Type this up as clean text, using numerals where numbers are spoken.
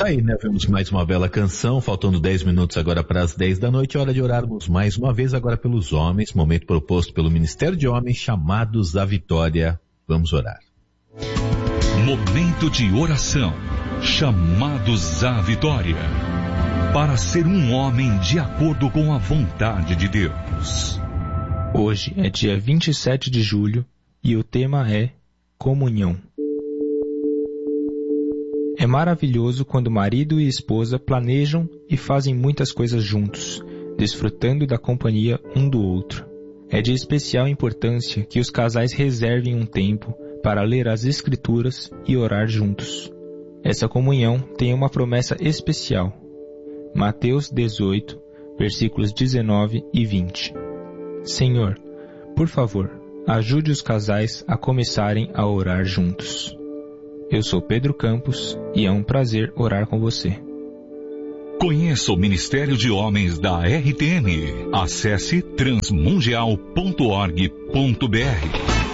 Tá aí, né? Vemos mais uma bela canção, faltando 10 minutos agora para as 10 da noite, hora de orarmos mais uma vez agora pelos homens, momento proposto pelo Ministério de Homens, chamados à vitória. Vamos orar. Momento de oração, chamados à vitória, para ser um homem de acordo com a vontade de Deus. Hoje é dia 27 de julho e o tema é comunhão. É maravilhoso quando marido e esposa planejam e fazem muitas coisas juntos, desfrutando da companhia um do outro. É de especial importância que os casais reservem um tempo para ler as Escrituras e orar juntos. Essa comunhão tem uma promessa especial. Mateus 18, versículos 19 e 20. Senhor, por favor, ajude os casais a começarem a orar juntos. Eu sou Pedro Campos e é um prazer orar com você. Conheça o Ministério de Homens da RTM. Acesse transmundial.org.br.